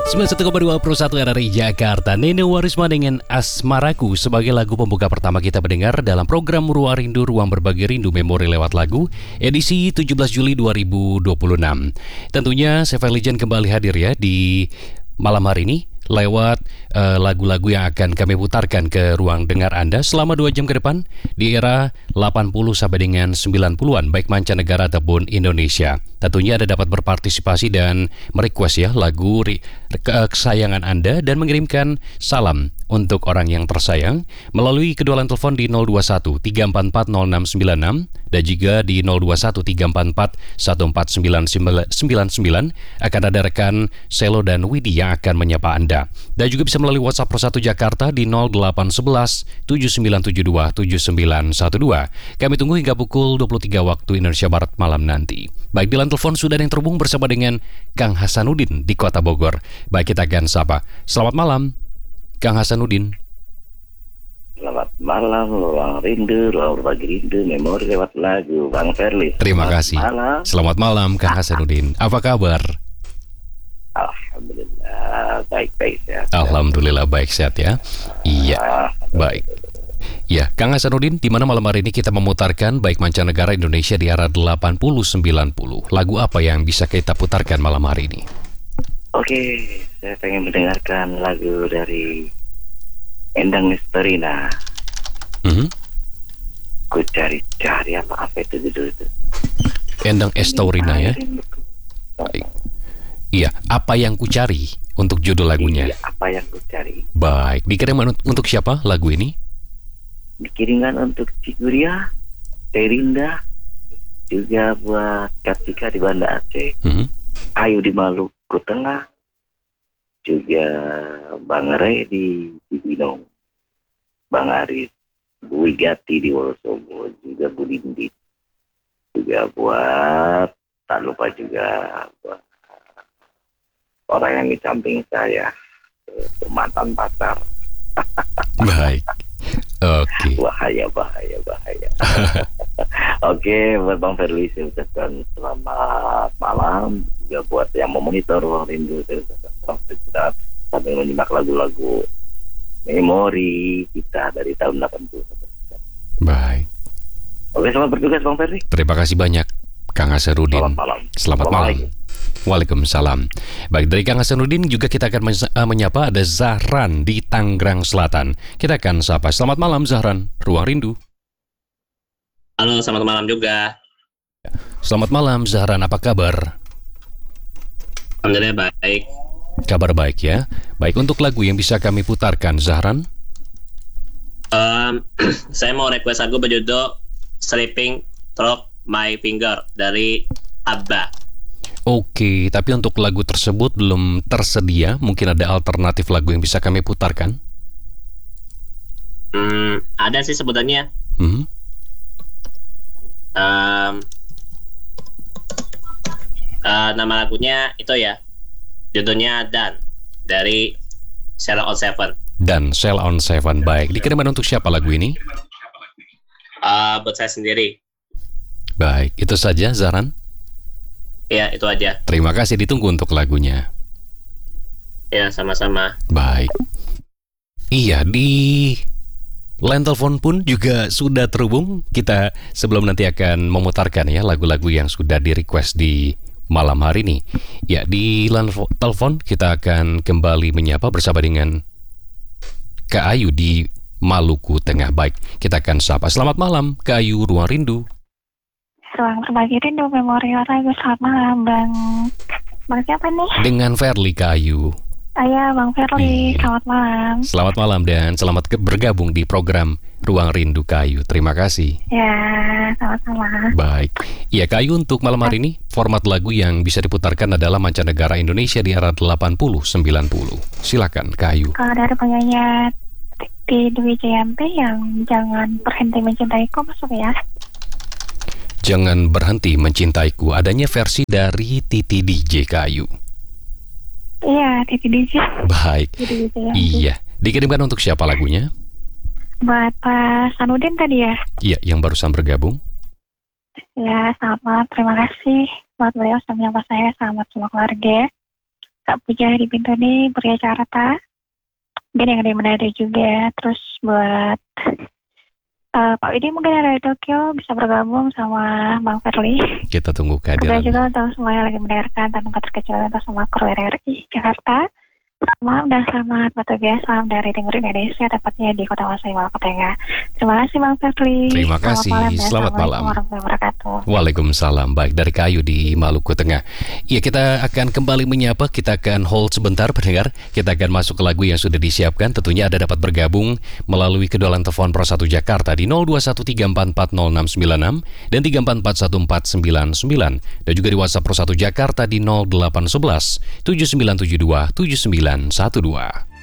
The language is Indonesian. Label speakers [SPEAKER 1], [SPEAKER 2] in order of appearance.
[SPEAKER 1] 91,2 Pro 1 RRI Jakarta. Nene Warisma dengan Asmaraku sebagai lagu pembuka pertama kita mendengar dalam program Ruang Rindu, Ruang Berbagi Rindu Memori lewat lagu edisi 17 Juli 2026. Tentunya Seven Legend kembali hadir ya di malam hari ini lewat lagu-lagu yang akan kami putarkan ke ruang dengar Anda selama 2 jam ke depan di era 80 sampai dengan 90-an baik mancanegara ataupun Indonesia. Tentunya Anda dapat berpartisipasi dan merequest ya lagu kesayangan Anda dan mengirimkan salam untuk orang yang tersayang melalui kedua line telepon di 021 344 0696 dan juga di 021 344 1499 akan ada rekan Selo dan Widi yang akan menyapa Anda. Dan juga bisa melalui WhatsApp Pro 1 Jakarta di 0811 7972 7912. Kami tunggu hingga pukul 23 waktu Indonesia Barat malam nanti. Baik, di line telepon sudah ada yang terhubung bersama dengan Kang Hasanuddin di Kota Bogor. Baik, kita akan sapa. Selamat malam, Kang Hasanuddin.
[SPEAKER 2] Selamat malam, Ruang Rindu, Ruang Berbagi Rindu, Memori lewat lagu, Bang Ferli.
[SPEAKER 1] Terima kasih. Selamat malam, Kang Hasanuddin. Apa kabar?
[SPEAKER 2] Alhamdulillah, baik-baik sehat.
[SPEAKER 1] Alhamdulillah baik sehat ya. Iya, baik. Ya, Kang Hasanuddin, di mana malam hari ini kita memutarkan baik mancanegara Indonesia di era 80-90. Lagu apa yang bisa kita putarkan malam hari ini?
[SPEAKER 2] Oke, saya pengen mendengarkan lagu dari Endang Nestorina. Ku cari-cari apa itu judul itu.
[SPEAKER 1] Endang Nestorina ya. Baik. Iya, apa yang ku cari untuk judul lagunya?
[SPEAKER 2] Iya, apa yang ku cari.
[SPEAKER 1] Baik, dikirimkan untuk siapa lagu ini?
[SPEAKER 2] Dikirimkan untuk Ciguria, Terinda, juga buat Kartika di Banda Aceh, Ayu di Maluku Tengah, juga Bang Ray di Cibinong, Bang Aris, Bu Wigati di Wonosobo, juga Bu Dindi, juga buat, tak lupa juga buat orang yang di samping saya, mantan pacar.
[SPEAKER 1] Baik, oke.
[SPEAKER 2] Bahaya. Oke, buat Bang Ferli saya ucapkan selamat malam. Juga buat yang memonitor Ruang Rindu saya ucapkan selamat istirahat sambil menyimak lagu-lagu memori kita dari tahun 80.
[SPEAKER 1] Baik.
[SPEAKER 2] Oke, selamat bertugas Bang Ferli.
[SPEAKER 1] Terima kasih banyak Kang Hasanuddin.
[SPEAKER 2] Selamat malam.
[SPEAKER 1] Selamat malam. Waalaikumsalam. Baik, dari Kang Hasanuddin juga kita akan menyapa ada Zahran di Tangerang Selatan. Kita akan sapa. Selamat malam Zahran, Ruang Rindu.
[SPEAKER 3] Halo, selamat malam juga.
[SPEAKER 1] Selamat malam Zahran, apa kabar?
[SPEAKER 3] Alhamdulillah baik.
[SPEAKER 1] Kabar baik ya. Baik, untuk lagu yang bisa kami putarkan Zahran?
[SPEAKER 3] Saya mau request lagu berjudul Sleeping Through My Finger dari ABBA.
[SPEAKER 1] Oke, tapi untuk lagu tersebut belum tersedia. Mungkin ada alternatif lagu yang bisa kami putarkan?
[SPEAKER 3] Ada sih sebenarnya. Nama lagunya itu ya, judulnya Dan dari Cell on Seven.
[SPEAKER 1] Dan Cell on Seven. Baik, dikirimkan untuk siapa lagu ini?
[SPEAKER 3] Buat saya sendiri.
[SPEAKER 1] Baik, itu saja Zahran.
[SPEAKER 3] Ya, itu aja.
[SPEAKER 1] Terima kasih, ditunggu untuk lagunya.
[SPEAKER 3] Ya, sama-sama.
[SPEAKER 1] Baik. Iya, di line telepon pun juga sudah terhubung. Kita sebelum nanti akan memutarkan ya lagu-lagu yang sudah di-request di malam hari ini. Ya, di line telepon kita akan kembali menyapa bersama dengan Kak Ayu di Maluku Tengah. Baik, kita akan sapa. Selamat malam, Kak Ayu, Ruang Rindu.
[SPEAKER 4] Ruang Berbagi Rindu, Memori lagu. Selamat malam, Bang siapa nih?
[SPEAKER 1] Dengan Ferli, Kak Ayu.
[SPEAKER 4] Ayah, Bang Ferli. Selamat malam.
[SPEAKER 1] Selamat malam dan selamat bergabung di program Ruang Rindu, Kak Ayu. Terima kasih.
[SPEAKER 4] Ya, sama-sama.
[SPEAKER 1] Baik. Iya, Kak Ayu, untuk malam hari ini format lagu yang bisa diputarkan adalah mancanegara Indonesia di era 80-90. Silakan, Kak Ayu.
[SPEAKER 4] Kalau dari penyanyi di Dwi Jayanti yang Jangan Berhenti Mencintaiku masuk ya?
[SPEAKER 1] Jangan Berhenti Mencintaiku, adanya versi dari Titi DJ, Kak Ayu.
[SPEAKER 4] Iya, Titi DJ.
[SPEAKER 1] Baik.
[SPEAKER 4] Titi DJ.
[SPEAKER 1] Iya, dikirimkan untuk siapa lagunya?
[SPEAKER 4] Buat Pak Sanudin tadi ya?
[SPEAKER 1] Iya, yang barusan bergabung.
[SPEAKER 4] Ya, selamat malam, terima kasih buat beliau sudah menyapa saya, selamat semua keluarga. Kak Puja di Bintone, Pria Carta, dan yang ada di Manado juga. Terus buat Pak Widi mungkin ada di Tokyo, bisa bergabung sama Bang Ferli.
[SPEAKER 1] Kita tunggu
[SPEAKER 4] Dan
[SPEAKER 1] kehadiran.
[SPEAKER 4] juga untuk semuanya lagi mendengarkan tanpa terkecuali untuk semua kru RRI Jakarta. Malam dan selamat bertugas. Salam dari Timur Indonesia, tepatnya di Kota Wasai, Maluku Tengah. Terima kasih Bang Ferli.
[SPEAKER 1] Terima kasih.
[SPEAKER 4] Dan
[SPEAKER 1] Selamat
[SPEAKER 4] Assalamualaikum
[SPEAKER 1] malam.
[SPEAKER 4] warahmatullahi wabarakatuh.
[SPEAKER 1] Waalaikumsalam. Baik, dari Kayu di Maluku Tengah. Ya, kita akan kembali menyapa. Kita akan hold sebentar pendengar. Kita akan masuk ke lagu yang sudah disiapkan. Tentunya Anda dapat bergabung melalui kedua line telepon Pro 1 Jakarta di 0213440696 dan 3441499 dan juga di WhatsApp Pro 1 Jakarta di 0811 7972 7912.